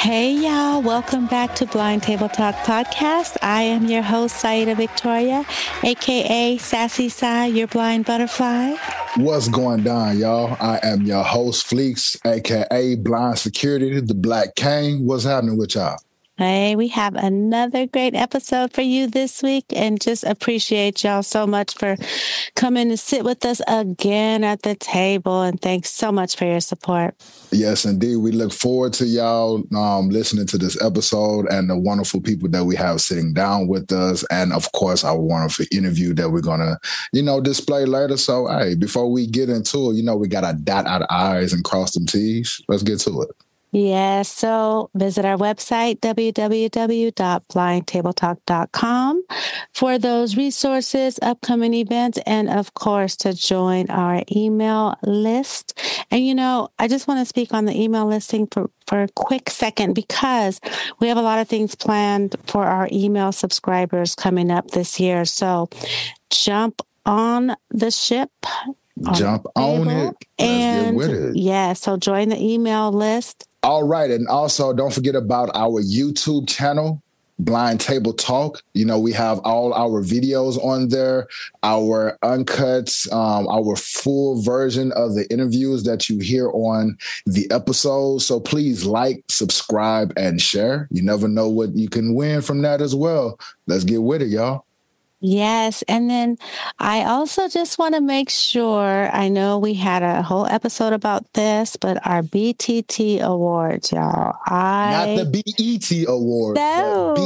Hey, y'all. Welcome back to Blind Table Talk Podcast. I am your host, Saida Victoria, a.k.a. Sassy Sai, your blind butterfly. What's going down, y'all? I am your host, Fleeks, a.k.a. Blind Security, the Black King. What's happening with y'all? Hey, we have another great episode for you this week, and just appreciate y'all so much for coming to sit with us again at the table. And thanks so much for your support. Yes, indeed. We look forward to y'all listening to this episode and the wonderful people that we have sitting down with us. And of course, our wonderful interview that we're going to, display later. So, hey, before we get into it, we got to dot our I's and cross them T's. Let's get to it. Yes, so visit our website, www.blindtabletalk.com, for those resources, upcoming events, and of course, to join our email list. And, I just want to speak on the email listing for a quick second, because we have a lot of things planned for our email subscribers coming up this year. So jump on the ship. Jump on it. Let's get with it. Yeah, so join the email list. All right. And also don't forget about our YouTube channel, Blind Table Talk. We have all our videos on there, our uncuts, our full version of the interviews that you hear on the episode. So please like, subscribe, and share. You never know what you can win from that as well. Let's get with it, y'all. Yes. And then I also just want to make sure, I know we had a whole episode about this, but our BTT Awards, y'all. Not the BET Awards, but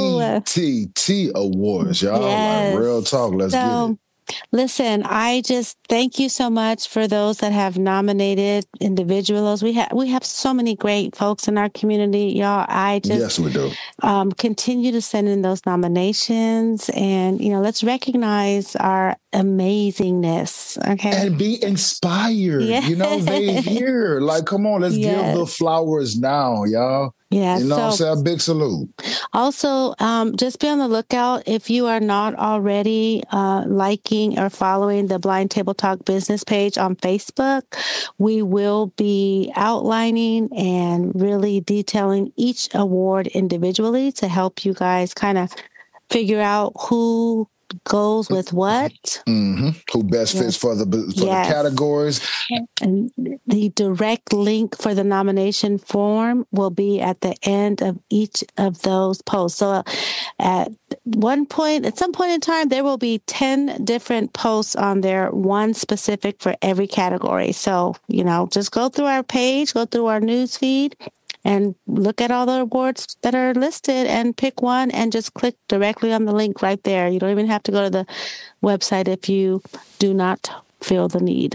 BTT Awards, y'all. Yes. Like real talk. Let's get it. Listen, I just thank you so much for those that have nominated individuals. We have so many great folks in our community, y'all. Yes, we do. Continue to send in those nominations, and let's recognize our amazingness, okay? And be inspired. Yeah. They here. Like, come on, let's give the flowers now, y'all. Yeah, what I'm saying? Big salute. Also, just be on the lookout. If you are not already liking or following the Blind Table Talk business page on Facebook, we will be outlining and really detailing each award individually to help you guys kind of figure out who goes with what. Mm-hmm. Who best fits for the categories. And the direct link for the nomination form will be at the end of each of those posts. So at some point in time, there will be 10 different posts on there, one specific for every category. So, just go through our page, go through our news feed, and look at all the awards that are listed and pick one and just click directly on the link right there. You don't even have to go to the website if you do not feel the need.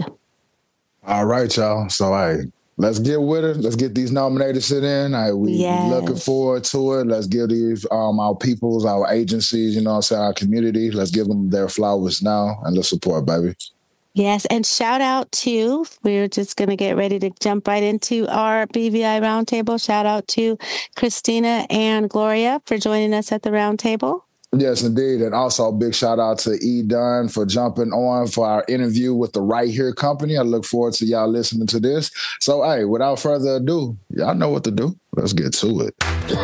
All right, y'all. So, let's get with it. Let's get these nominated shit in. We looking forward to it. Let's give these our peoples, our agencies, our community. Let's give them their flowers now and let's support, baby. Yes, and shout out to, we're just going to get ready to jump right into our BVI Roundtable. Shout out to Christina and Gloria for joining us at the roundtable. Yes, indeed. And also a big shout out to E. Dunn for jumping on for our interview with the Right Here Company. I look forward to y'all listening to this. So, without further ado, y'all know what to do. Let's get to it.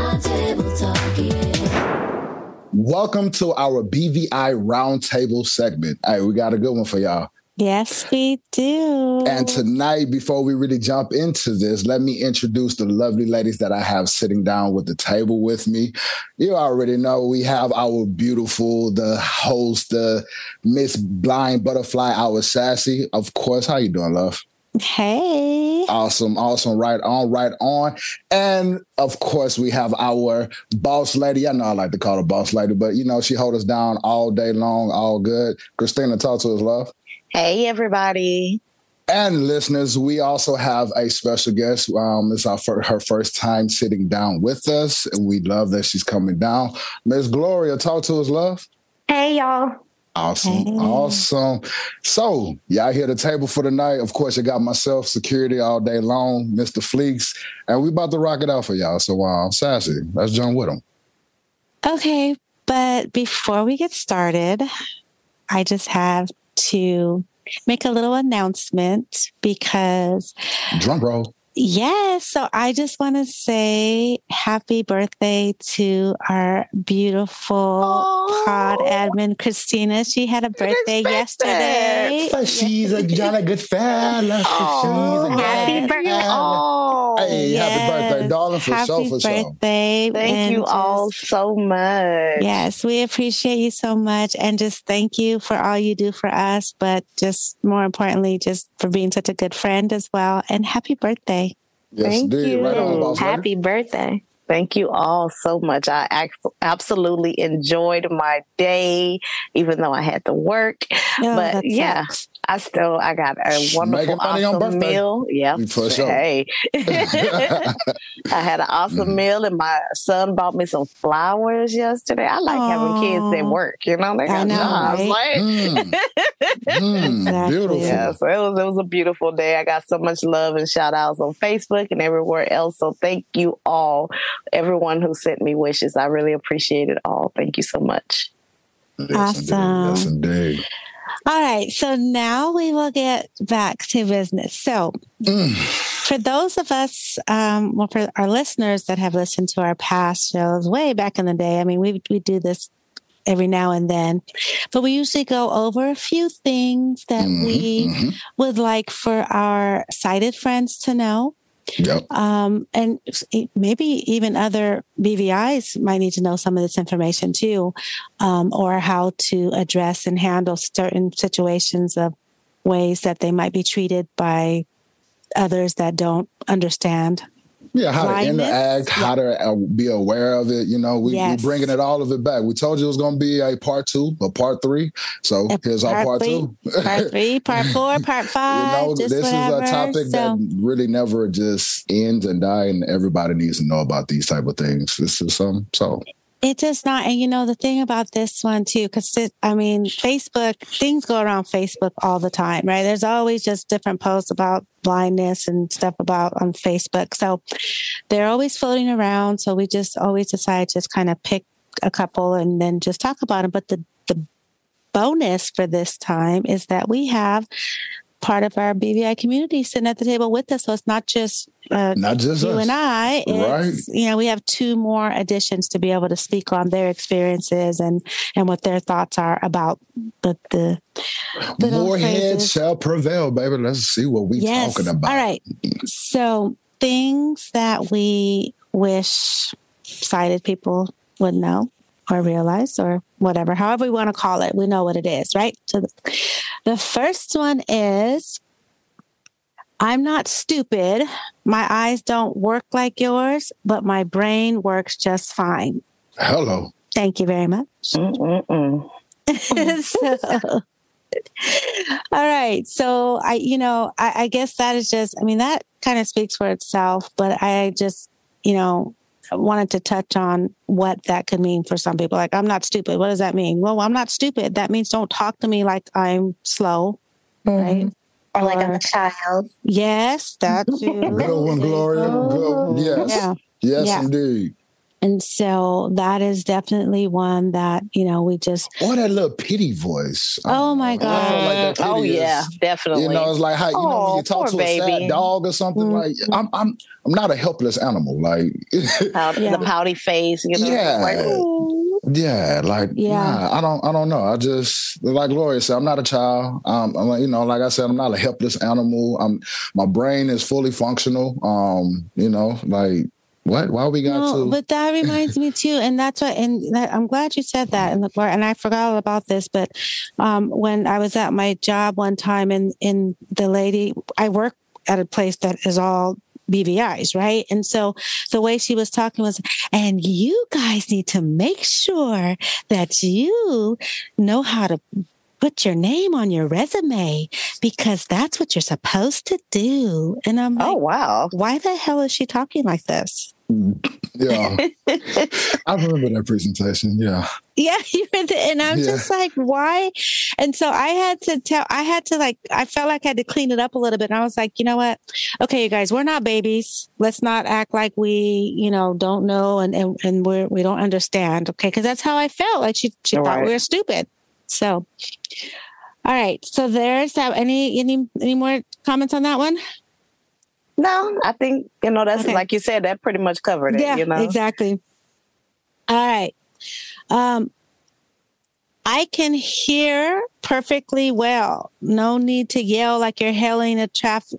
Welcome to our BVI Roundtable segment. We got a good one for y'all. Yes, we do. And tonight, before we really jump into this, let me introduce the lovely ladies that I have sitting down with the table with me. You already know we have our beautiful, the host, the Miss Blind Butterfly, our Sassy. Of course, how you doing, love? Hey. Awesome. Right on. And of course, we have our boss lady. I know I like to call her boss lady, but she holds us down all day long, all good. Christina, talk to us, love. Hey, everybody. And listeners, we also have a special guest. It's her first time sitting down with us, and we love that she's coming down. Miss Gloria, talk to us, love. Hey, y'all. Awesome. So, y'all here at the table for the night. Of course, you got myself, security all day long, Mr. Fleeks, and we about to rock it out for y'all. So, Sassy, let's jump with them. Okay, but before we get started, I just have to make a little announcement because drum roll. Yes. So I just want to say happy birthday to our beautiful pod admin, Christina. She had a birthday yesterday. So she's a Jolly good fella. Oh, She's a happy birthday. fella. Hey, Yes. happy birthday, darling, for Happy sure, for sure. birthday. Thank you all so much. Yes, we appreciate you so much. And just thank you for all you do for us, but just more importantly, just for being such a good friend as well. And happy birthday. Yes, Thank indeed. you. Right on, boss lady. Happy birthday. Thank you all so much. I absolutely enjoyed my day, even though I had to work. Oh, but that yeah, sucks. I got a wonderful, Making money on awesome birthday. meal. Yeah, For sure. Hey, I had an awesome meal, and my son bought me some flowers yesterday. I like having kids that work. You know, they got jobs. Right? Exactly. Beautiful. Yeah, so it was a beautiful day. I got so much love and shout outs on Facebook and everywhere else. So thank you all, everyone who sent me wishes. I really appreciate it all. Thank you so much. Awesome. Yes, indeed. All right. So now we will get back to business. So for those of us, for our listeners that have listened to our past shows way back in the day, I mean, we do this every now and then, but we usually go over a few things that we would like for our sighted friends to know. Yep. And maybe even other BVIs might need to know some of this information too, or how to address and handle certain situations of ways that they might be treated by others that don't understand. Yeah, how to interact, how to be aware of it. You know, we're bringing it all of it back. We told you it was going to be a part 2, a part 3. So here's our part 2. Part 3, part 4, part 5. You know, this whatever. is a topic that really never just ends and dies, and everybody needs to know about these type of things. This is something. So it does not. And you know, the thing about this one too, because Facebook, things go around Facebook all the time, right? There's always just different posts about blindness and stuff about on Facebook. So they're always floating around. So we just always decide to just kind of pick a couple and then just talk about them. But the bonus for this time is that we have part of our BVI community sitting at the table with us. So it's not just you us. And I. It's, right. We have 2 more additions to be able to speak on their experiences and what their thoughts are about the more heads shall prevail, baby. Let's see what we're talking about. All right. So things that we wish sighted people would know or realize or whatever, however we want to call it. We know what it is, right? So the first one is, I'm not stupid. My eyes don't work like yours, but my brain works just fine. Hello. Thank you very much. All right. So I guess that is just, that kind of speaks for itself, but I just, wanted to touch on what that could mean for some people. Like, I'm not stupid. What does that mean? Well, I'm not stupid. That means don't talk to me like I'm slow, right? Or like I'm a child. Yes, that too. Good one, Gloria. Good. Yes. Yes, indeed. And so that is definitely one that, we just... Or that little pity voice. Oh, my God. I feel like that pity is, definitely. It's like how, when you talk to a sad dog or something, like, I'm not a helpless animal. Like... the pouty face, Nah, I don't know. I just, like Gloria said, I'm not a child. Like I said, I'm not a helpless animal. My brain is fully functional. What? Why we got to? But that reminds me too, and that's what. And I'm glad you said that. And I forgot all about this. But when I was at my job one time, and the lady, I work at a place that is all BVIs, right? And so the way she was talking was, and you guys need to make sure that you know how to put your name on your resume because that's what you're supposed to do. And I'm like, oh, wow. Why the hell is she talking like this? Yeah. I remember that presentation. Yeah. Yeah. And I'm just like, why? And so I felt like I had to clean it up a little bit. And I was like, you know what? Okay, you guys, we're not babies. Let's not act like we, don't know and we don't understand. Okay. Because that's how I felt. Like she thought we were stupid. So, all right. So there's that. Any more comments on that one? No, I think, that's like you said, that pretty much covered it, Yeah, exactly. All right. I can hear perfectly well. No need to yell like you're hailing a taxi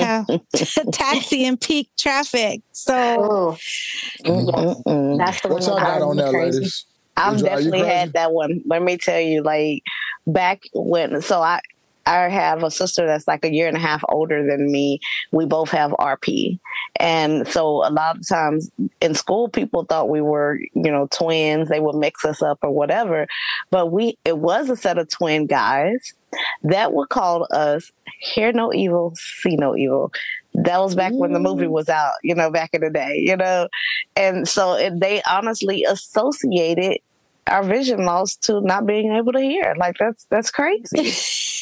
in peak traffic. So that's the what one y'all that got on there, crazy. ladies? I've definitely had that one. Let me tell you, like back when, so I have a sister that's like a year and a half older than me. We both have RP. And so a lot of times in school, people thought we were, twins. They would mix us up or whatever. But it was a set of twin guys that would call us hear no evil, see no evil. That was back when the movie was out, back in the day, And so they honestly associated our vision loss to not being able to hear. Like that's crazy.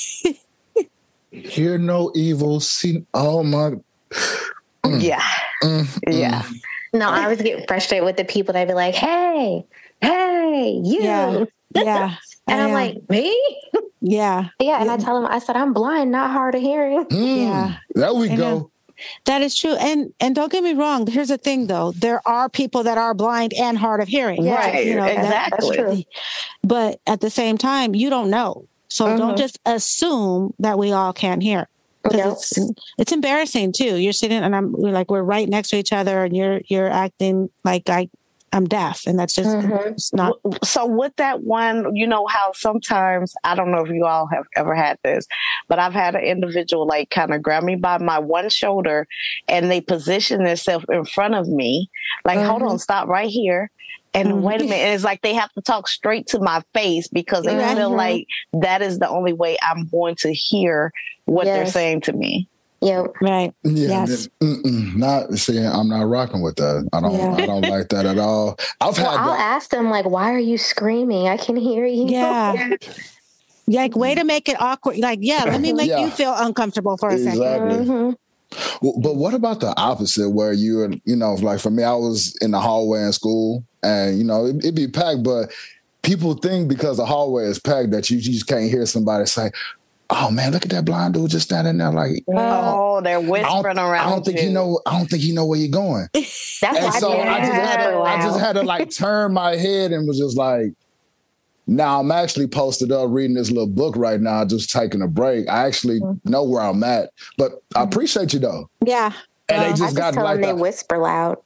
Hear no evil, see. Oh my. Yeah. Yeah. No, I was getting frustrated with the people that be like, hey, you. Yeah. And I'm like, me? Yeah. Yeah. And I tell them, I said, I'm blind, not hard of hearing. Yeah. There we go. That is true. And don't get me wrong. Here's the thing, though. There are people that are blind and hard of hearing. Right. Exactly. That's true. But at the same time, you don't know. So don't just assume that we all can't hear. Because it's embarrassing too. You're sitting and we're right next to each other and you're acting like I'm deaf, and that's just it's not. So with that one, how sometimes, I don't know if you all have ever had this, but I've had an individual like kind of grab me by my one shoulder and they position themselves in front of me, like, hold on, stop right here. And wait a minute. And it's like they have to talk straight to my face because they feel like that is the only way I'm going to hear what they're saying to me. Yep. Right. Yeah. Yes. Not saying I'm not rocking with that. I don't like that at all. I'll ask them like, why are you screaming? I can hear you. Yeah. Like, way to make it awkward. Like, let me make you feel uncomfortable for a second. Exactly. But what about the opposite where you're, like for me, I was in the hallway in school and, it'd be packed, but people think because the hallway is packed that you just can't hear somebody say, oh man, look at that blind dude just standing there like, they're whispering around. I don't think he know where you're going. That's and so I just had to like turn my head and was just like, now I'm actually posted up reading this little book right now, just taking a break. I actually know where I'm at, but I appreciate you though. Yeah. And they just got like they whisper loud.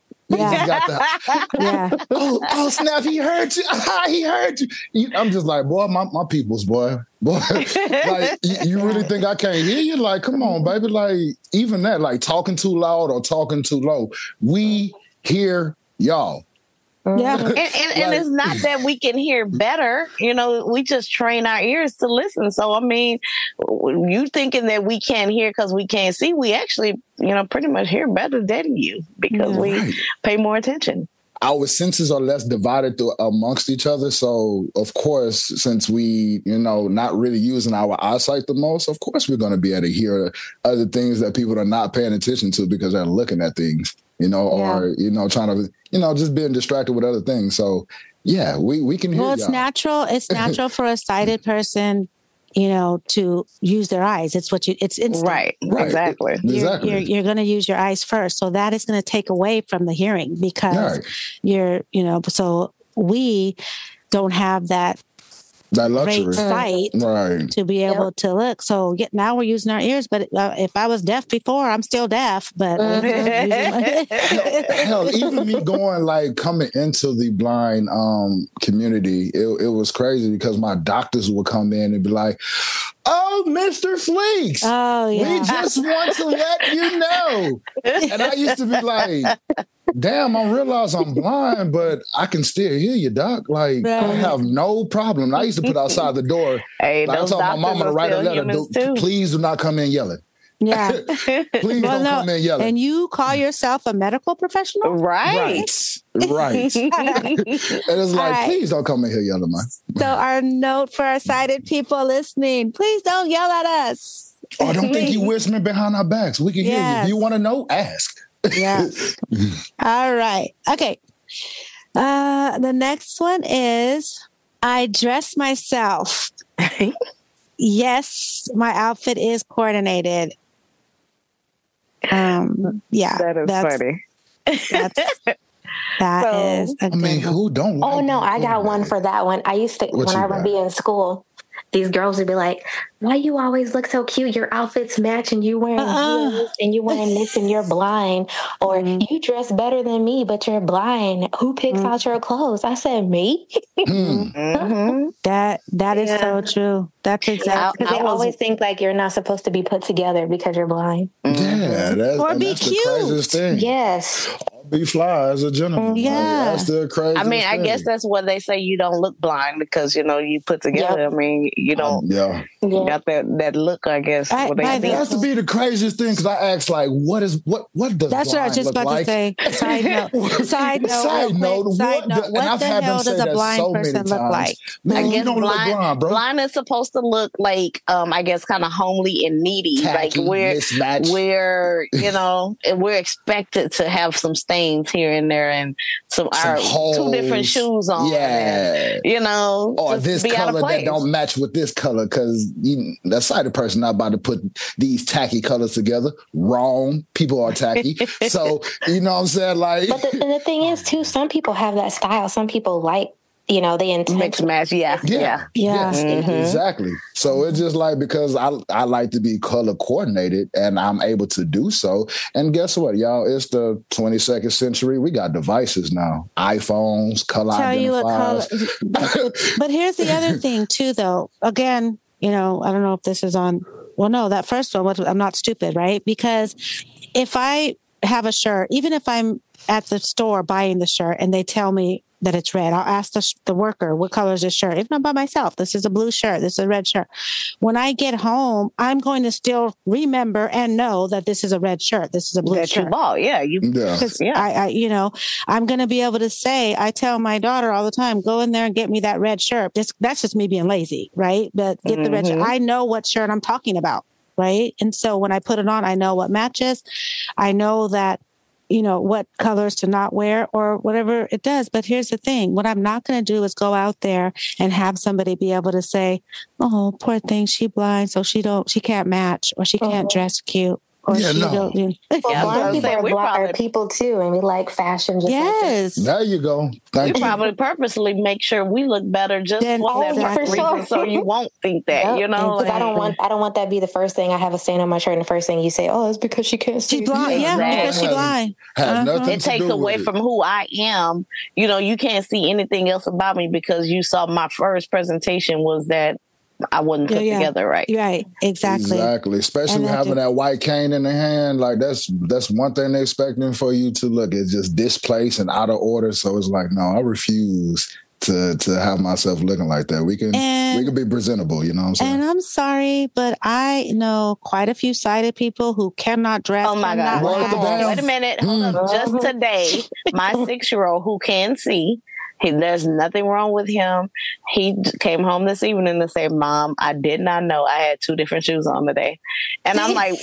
Oh snap! He heard you. He heard you. I'm just like, boy, my people's boy. Like, you really think I can't hear you? Like, come on, baby. Like, even that, like talking too loud or talking too low, we hear y'all. Yeah. And it's not that we can hear better, we just train our ears to listen. So, I mean, you thinking that we can't hear because we can't see, we actually, pretty much hear better than you because we pay more attention. Our senses are less divided amongst each other. So, of course, since we, not really using our eyesight the most, of course, we're going to be able to hear other things that people are not paying attention to because they're looking at things, or, trying to, just being distracted with other things. So, yeah, we can hear. Well, it's natural. It's natural for a sighted person, to use their eyes. It's instant. Right. Exactly. You're going to use your eyes first. So that is going to take away from the hearing because so we don't have that luxury. great sight to be able to look. So now we're using our ears. But if I was deaf before, I'm still deaf. But hell, even me coming into the blind community, it was crazy because my doctors would come in and be like, "Oh, Mr. Fleeks, we just want to let you know." And I used to be like, damn, I realize I'm blind, but I can still hear you, doc. Like, I have no problem. I used to put outside the door. Hey, I told my mama to write a letter. Please do not come in yelling. Yeah. Please don't come in yelling. And you call yourself a medical professional? Right. And it's like, please don't come in here yelling, man. So our note for our sighted people listening, please don't yell at us. I don't think you whispering behind our backs. We can hear you. If you want to know, ask. Yes. All right. Okay. The next one is I dress myself. Yes, my outfit is coordinated. Yeah, That is funny. That is a good one. Who don't? Oh no, I got one for that one. I used to, when I would be in school, these girls would be like, "Why you always look so cute? Your outfits match, and you wearing heels, and you wearing this, and you're blind, or you dress better than me, but you're blind. Who picks out your clothes?" I said, "Me." That is so true. That's exactly because they always think like you're not supposed to be put together because you're blind. Yeah, that's cute. The craziest thing. Yes. Be fly as a gentleman. Yeah. Like, that's the crazy. I mean, I guess that's what they say. You don't look blind because you put together. Yep. I mean, you don't got that look. I guess that has to be the craziest thing because I asked like, what does that's what I was just about like? to say. Side note. What the hell does a blind person look like? I guess don't look blind, bro. Blind is supposed to look like, I guess, kind of homely and needy, tacky, like we're we're expected to have some stains here and there and some holes, 2 different shoes on. Yeah. And, or this color that don't match with this color because that sighted person not about to put these tacky colors together. Wrong. People are tacky. So, you know what I'm saying? Like, but the thing is, too, some people have that style. Some people like, they mix match. Yeah. Exactly. So it's just like, because I like to be color coordinated and I'm able to do so. And guess what, y'all? It's the 22nd century. We got devices now, iPhones, color identifiers. But here's the other thing too, though. Again, I don't know if this is on. Well, no, that first one, I'm not stupid, right? Because if I have a shirt, even if I'm at the store buying the shirt and they tell me that it's red, I'll ask the worker, what color is this shirt? If not by myself, this is a blue shirt, this is a red shirt. When I get home, I'm going to still remember and know that this is a red shirt, this is a blue shirt. You bought, I'm going to be able to say, I tell my daughter all the time, go in there and get me that red shirt. That's just me being lazy, right? But get the red shirt. I know what shirt I'm talking about, right? And so when I put it on, I know what matches. I know that what colors to not wear or whatever it does. But here's the thing. What I'm not going to do is go out there and have somebody be able to say, oh, poor thing, she blind, so she can't match or she can't dress cute. Or blind people are people too, and we like fashion. Just yes, like there you go. We probably purposely make sure we look better just for that reason, so you won't think that. Because I don't want that to be the first thing I have a stain on my shirt, and the first thing you say, oh, it's because she can't see. She's blind. Yeah, because she's blind. It takes away from who I am. You can't see anything else about me because you saw my first presentation was that I wasn't put together right. Right, exactly. Especially having that white cane in the hand. Like that's one thing they're expecting for you to look. It's just displaced and out of order. So it's like, no, I refuse to have myself looking like that. We can be presentable, you know what I'm saying? And I'm sorry, but I know quite a few sighted people who cannot dress. Oh my God. Wait a minute. Hold up. Just today, my 6-year-old who can see, there's nothing wrong with him. He came home this evening to say, Mom, I did not know I had 2 different shoes on today. And I'm like,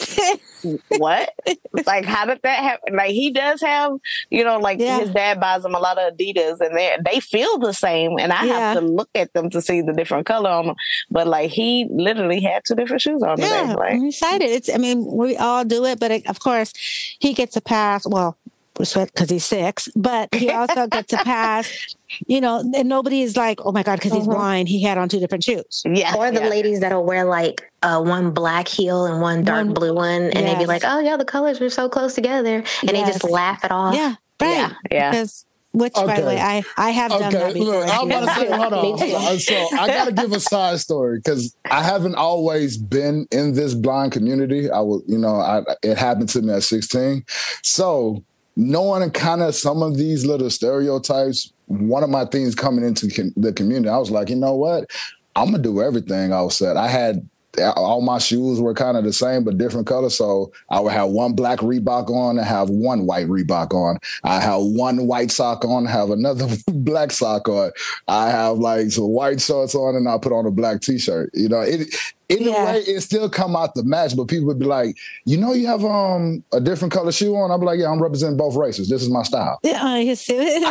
what? Like, how did that happen? Like, he does have, his dad buys him a lot of Adidas and they feel the same. And I have to look at them to see the different color on them. But like, he literally had 2 different shoes on today. Like, I'm excited. We all do it. But of course, he gets a pass. Well, because he's 6, but he also gets a pass, and nobody is like, oh my God, because he's blind, he had on 2 different shoes. Yeah. Or the ladies that'll wear like one black heel and one dark blue one. And they'd be like, oh yeah, the colors were so close together. And they just laugh it off. Yeah. Right. Yeah. Because by the way, I have done that before. Look, I'm about to say, hold on. So I got to give a side story because I haven't always been in this blind community. It happened to me at 16. So knowing kind of some of these little stereotypes, one of my things coming into the community, I was like, you know what? I'm going to do everything I said. I had all my shoes were kind of the same, but different colors. So I would have one black Reebok on and have one white Reebok on. I have one white sock on, have another black sock on. I have like some white shorts on and I put on a black t-shirt. in a way, it still come out the match, but people would be like, you have a different color shoe on. I'll be like, yeah, I'm representing both races. This is my style. Just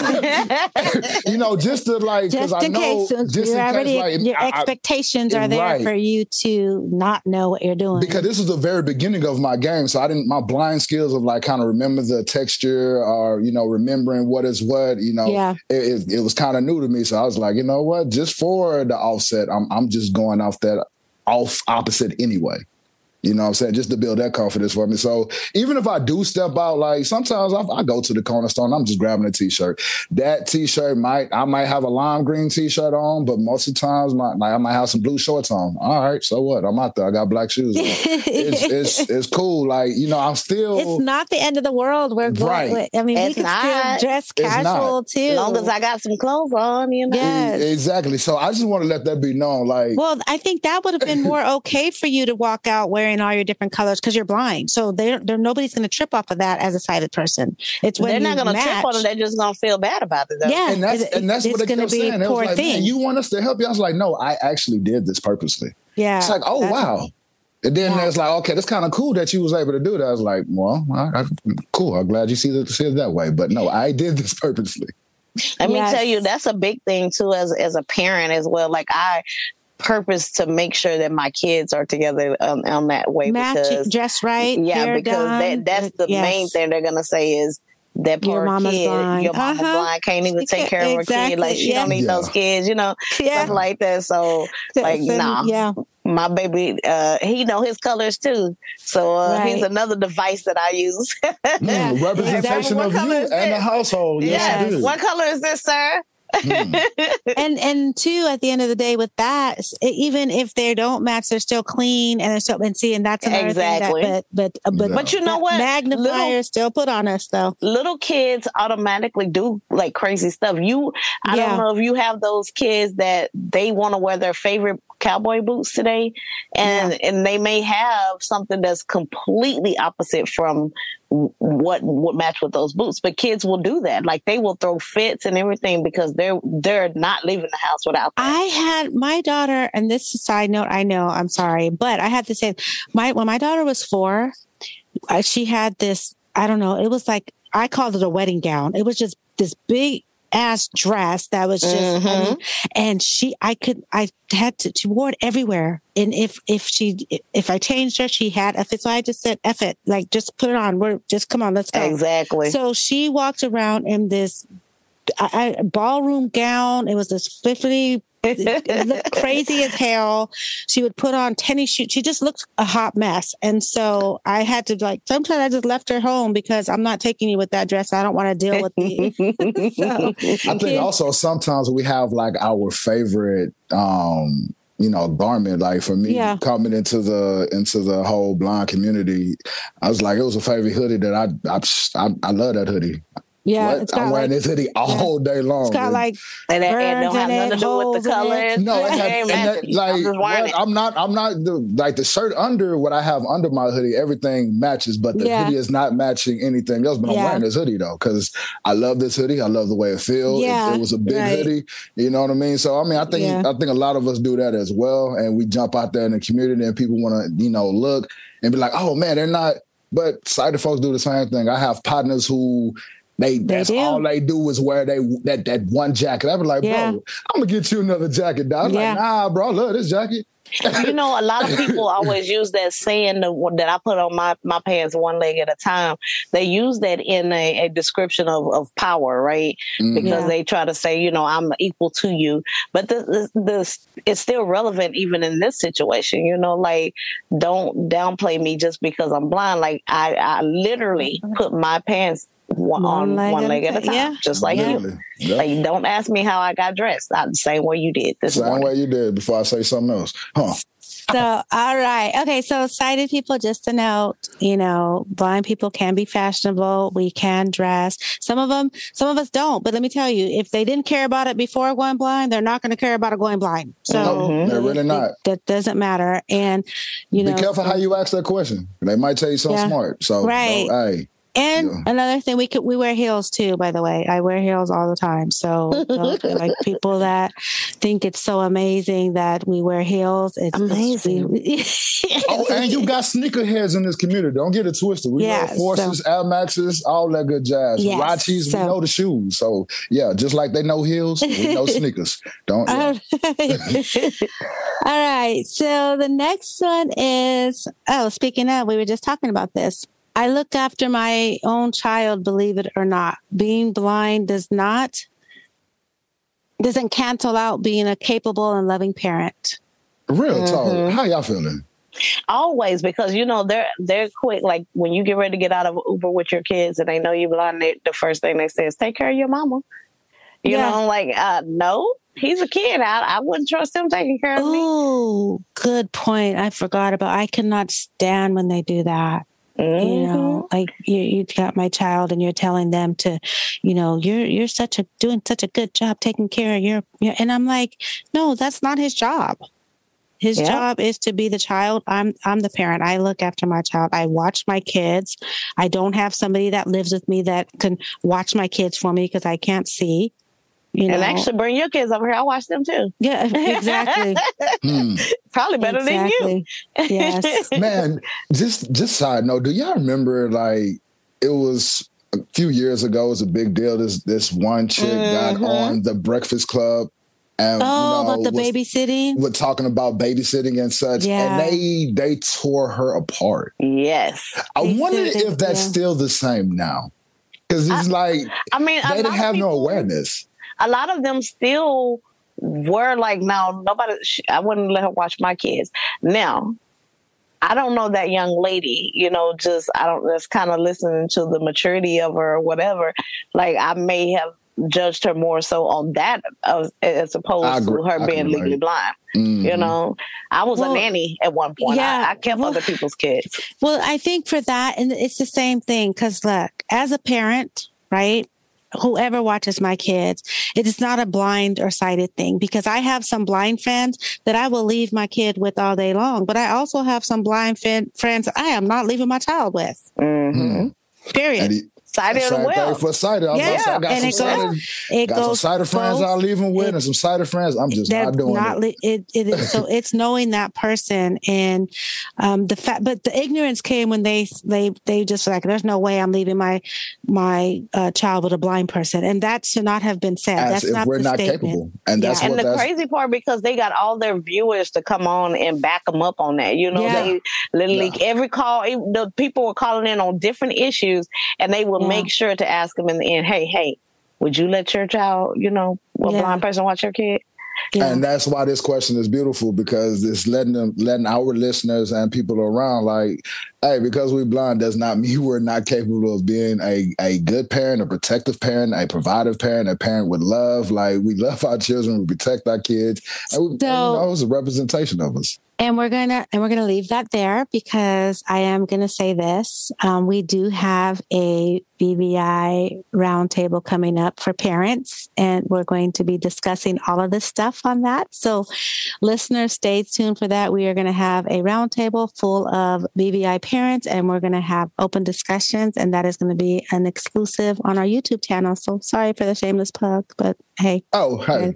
to like, just in case, your expectations are there for you to not know what you're doing. Because this is the very beginning of my game, so my blind skills of like kind of remember the texture or remembering what is what. It was kind of new to me, so I was like, you know what, just for the offset, I'm just going off that opposite anyway. You know what I'm saying? Just to build that confidence for me. So even if I do step out, like sometimes I go to the corner store and I'm just grabbing a T-shirt. That T-shirt I might have a lime green T-shirt on, but most of the times I might have some blue shorts on. All right, so what? I'm out there. I got black shoes on. It's cool. Like, I'm still... It's not the end of the world. We're going... Right. I mean, we can still dress casual too. As long as I got some clothes on, Yes. Exactly. So I just want to let that be known. Like, well, I think that would have been more okay for you to walk out wearing all your different colors because you're blind. So nobody's going to trip off of that as a sighted person. It's when they're not going to trip on it. They're just going to feel bad about it. Though. Yeah, and that's what they kept saying. It was like, man, you want us to help you? I was like, no, I actually did this purposely. Yeah, it's like, oh wow. And then it's like, okay, that's kind of cool that you was able to do that. I was like, well, cool. I'm glad you see it that way. But no, I did this purposely. Let me tell you, that's a big thing too, as a parent as well. Like I purpose to make sure that my kids are together on that way. Because dress right. Yeah, because that's the main thing they're gonna say is that poor kid, blind. Your mama's blind, can't even take care of her kid. Like she don't need those kids, stuff like that. So my baby, he know his colors too. So he's another device that I use. Representation of you and the household. Yes. What color is this, sir? and two, at the end of the day, with that, even if they don't match, they're still clean and they're still and that's another thing. But you know what? Magnifiers still put on us though. Little kids automatically do like crazy stuff. I don't know if you have those kids that they want to wear their favorite cowboy boots today, and they may have something that's completely opposite from what would match with those boots. But kids will do that. Like they will throw fits and everything because they're not leaving the house without that. I had my daughter, and this is a side note, I know, I'm sorry, but I had to say, when my daughter was 4, she had this, I don't know, it was like, I called it a wedding gown. It was just this big ass dress that was just, and she wore it everywhere. And if I changed her, she had a fit. So I just said, F it, like, just put it on. Come on, let's go. Exactly. So she walked around in this ballroom gown. It was this flippity, it looked crazy as hell. She would put on tennis shoes. She just looked a hot mess. And so I had to sometimes I just left her home because I'm not taking you with that dress. I don't want to deal with you. I think also sometimes we have like our favorite, garment. Like for me, coming into the whole blind community, I was like, it was a favorite hoodie that I love that hoodie. Yeah, I'm wearing this hoodie all day long. It's got and it don't have nothing to do with the color. No, I'm not the shirt under what I have under my hoodie. Everything matches, but the hoodie is not matching anything else. But I'm wearing this hoodie though because I love this hoodie. I love the way it feels. Yeah, it was a big hoodie. You know what I mean? So I mean, I think a lot of us do that as well, and we jump out there in the community, and people want to look and be like, oh man, they're not. But sighted folks do the same thing. I have partners who. That's all they do is wear that one jacket. I be like, bro, I'm gonna get you another jacket. I was like, nah, bro, I love this jacket. A lot of people always use that saying that I put on my pants one leg at a time. They use that in a description of power, right? Because they try to say, I'm equal to you. But this it's still relevant even in this situation, like don't downplay me just because I'm blind. Like I literally put my pants one leg at a time, just like you. Yep. Like, don't ask me how I got dressed. The same way you did this morning. Same way you did before I say something else. Huh. So, all right. Okay. So sighted people, just to note, blind people can be fashionable. We can dress. Some of us don't. But let me tell you, if they didn't care about it before going blind, they're not going to care about it going blind. So they're really not. That doesn't matter. And, be careful how you ask that question. They might tell you something smart. So, right. Hey. And another thing, we wear heels too, by the way. I wear heels all the time. So like people that think it's so amazing that we wear heels. It's amazing. And you got sneakerheads in this community. Don't get it twisted. We know Forces, Air Maxes, all that good jazz. Rachis, we know the shoes. So yeah, just like they know heels, we know sneakers. Don't. All right. So the next one is, speaking of, we were just talking about this. I look after my own child, believe it or not. Being blind doesn't cancel out being a capable and loving parent. Real talk. How y'all feeling? Always, because they're quick. Like when you get ready to get out of Uber with your kids and they know you blind, the first thing they say is, "Take care of your mama." You know, like no, he's a kid. I wouldn't trust him taking care of me. Oh, good point. I forgot about. I cannot stand when they do that. You know, like you got my child and you're telling them to, you're doing such a good job taking care of your, and I'm like, no, that's not his job. His job is to be the child. I'm the parent. I look after my child. I watch my kids. I don't have somebody that lives with me that can watch my kids for me because I can't see. And actually bring your kids over here. I'll watch them too. Yeah, exactly. Probably better than you. Yes. Man, just side note, do y'all remember like it was a few years ago, it was a big deal. This one chick got on the Breakfast Club. And, about the babysitting? We're talking about babysitting and such. Yeah. And they tore her apart. Yes. I wonder if that's still the same now. Because it's they didn't have no awareness. A lot of them still were like, no, I wouldn't let her watch my kids. Now, I don't know that young lady, just kind of listening to the maturity of her or whatever. Like I may have judged her more so on that as opposed to her being legally blind. I was a nanny at one point. I kept other people's kids. Well, I think for that, and it's the same thing, because look, as a parent, right? Whoever watches my kids, it is not a blind or sighted thing, because I have some blind friends that I will leave my kid with all day long. But I also have some blind friends I am not leaving my child with. Period. Sighted as well. For sighted. I got some sighted friends I'll leave them with, and some sighted friends I'm just not doing it. It is, so it's knowing that person, and the fact. But the ignorance came when they just like, there's no way I'm leaving my child with a blind person, and that should not have been said. As that's if not we're the not statement. capable, and that's what. And the crazy part, because they got all their viewers to come on and back them up on that. They literally every call, the people were calling in on different issues, and they would make sure to ask them in the end, hey, would you let your child, a blind person watch your kid? Yeah. And that's why this question is beautiful, because it's letting our listeners and people around like, hey, because we're blind does not mean we're not capable of being a good parent, a protective parent, a provider parent, a parent with love. Like, we love our children, we protect our kids, and it's a representation of us. And we're gonna leave that there, because I am gonna say this: we do have a BVI roundtable coming up for parents, and we're going to be discussing all of this stuff on that. So, listeners, stay tuned for that. We are going to have a roundtable full of BVI parents, and we're going to have open discussions, and that is going to be an exclusive on our YouTube channel. So, sorry for the shameless plug, but hey. Oh, hey,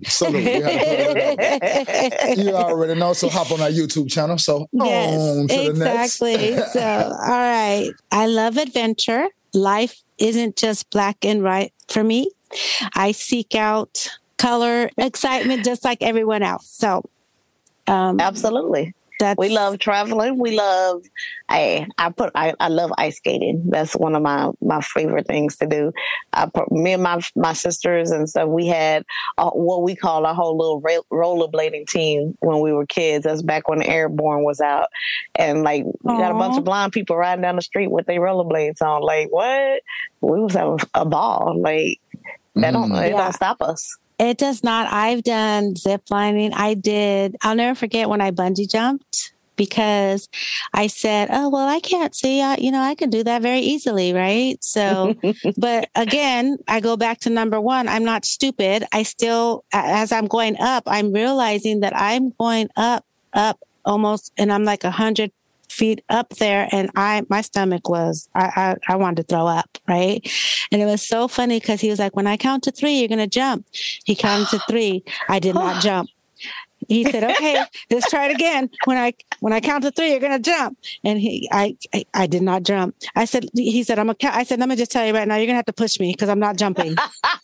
you already know. So hop on our YouTube channel. So on to the next. Exactly. So, all right. I love adventure. Life isn't just black and white for me. I seek out color, excitement, just like everyone else. So, absolutely. We love traveling. We love, I love ice skating. That's one of my favorite things to do. Me and my sisters and stuff, we had what we call a whole little rollerblading team when we were kids. That's back when the Airborne was out. And like, we got a bunch of blind people riding down the street with their rollerblades on. Like, what? We was having a ball. Like, it don't stop us. It does not. I've done zip lining. I'll never forget when I bungee jumped, because I said, oh, well, I can't see. I can do that very easily, right? So, but again, I go back to number one. I'm not stupid. I still, as I'm going up, I'm realizing that I'm going up almost, and I'm like 100 feet up there, and my stomach was, I wanted to throw up, right? And it was so funny because he was like, when I count to 3, you're going to jump. He counted to 3. I did not jump. He said, okay, let's try it again. When I count to 3, you're going to jump. And I did not jump. He said, I said, let me just tell you right now, you're going to have to push me because I'm not jumping.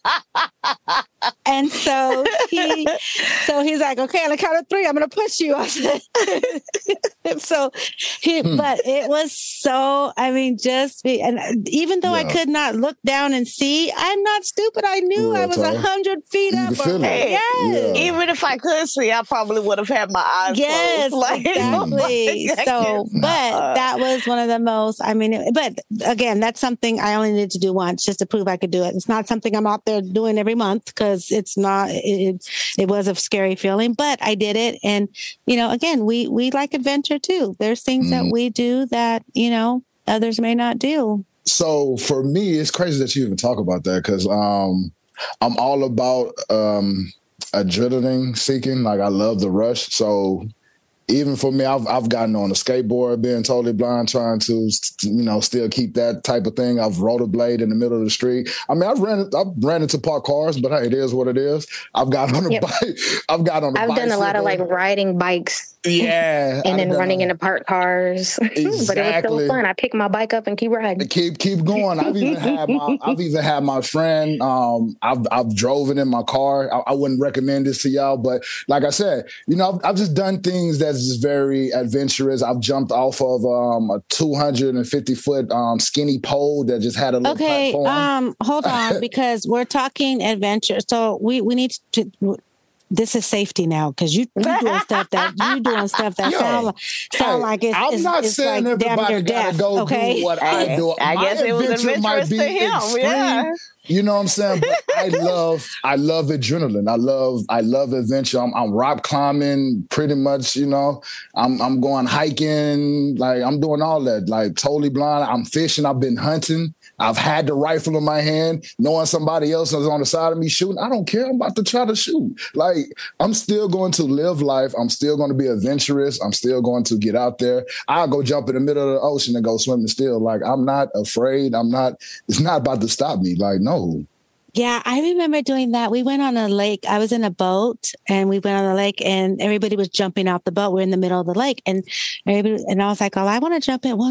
And so he's like, okay, on the count of 3, I'm going to push you. I said, but it was so, I mean, and even though I could not look down and see, I'm not stupid. I knew I was 100 feet up. Even if I could see, I probably would have had my eyes closed. Exactly. But that was one of the most, I mean, but again, that's something I only needed to do once just to prove I could do it. It's not something I'm out there doing every month because it's not, it was a scary feeling, but I did it. And, again, we like adventure too. There's things that we do that, others may not do. So for me, it's crazy that you even talk about that because I'm all about adrenaline seeking. Like I love the rush. So even for me, I've gotten on a skateboard, being totally blind, trying to, still keep that type of thing. I've rollerblade in the middle of the street. I mean, I've ran into parked cars, but hey, it is what it is. I've got on a bike. I've done a lot of like riding bikes. Yeah. And then running into parked cars. Exactly. But it was still fun. I pick my bike up and keep riding. Keep going. I've even had my friend, I've drove it in my car. I wouldn't recommend this to y'all, but like I said, I've just done things that's just very adventurous. I've jumped off of a 250-foot skinny pole that just had a little platform. Hold on, because we're talking adventure. So we need to. This is safety now because you doing stuff that sound like it's. I'm not saying like everybody gotta go do what I do. I guess it was adventurous to him. Extreme, yeah. You know what I'm saying? But I love adrenaline. I love adventure. I'm rock climbing pretty much, I'm going hiking, like I'm doing all that, like totally blind. I'm fishing. I've been hunting. I've had the rifle in my hand, knowing somebody else is on the side of me shooting. I don't care. I'm about to try to shoot. Like, I'm still going to live life. I'm still going to be adventurous. I'm still going to get out there. I'll go jump in the middle of the ocean and go swimming still. Like, I'm not afraid. It's not about to stop me. Like, no. Yeah, I remember doing that. We went on a lake. I was in a boat and we went on the lake and everybody was jumping out the boat. We're in the middle of the lake and I was like, oh, I want to jump in. Well,